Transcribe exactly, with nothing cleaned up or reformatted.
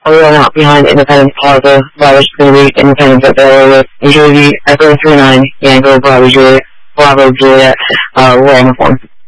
Pulling out behind Independence Plaza. Bravo's going to reach Independence at Bell Area. New Jersey, Echo three nine, Yango, Bravo Juliet, Bravo Juliet, uh, we're on the phone.